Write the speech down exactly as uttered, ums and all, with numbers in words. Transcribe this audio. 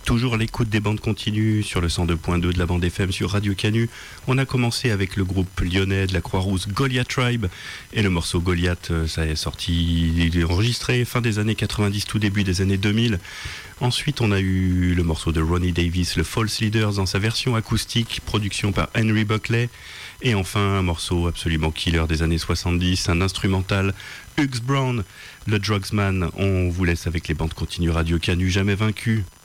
Toujours à l'écoute des bandes continues sur le cent deux point deux de la bande F M sur Radio Canu. On a commencé avec le groupe lyonnais de la Croix-Rousse Goliath Tribe et le morceau Goliath, ça est sorti, il est enregistré fin des années quatre-vingt-dix, tout début des années deux mille. Ensuite, on a eu le morceau de Ronnie Davis, le False Leaders dans sa version acoustique, production par Henry Buckley. Et enfin, un morceau absolument killer des années soixante-dix, un instrumental, Hughes Brown, le Drugsman. On vous laisse avec les bandes continues Radio Canu, jamais vaincu.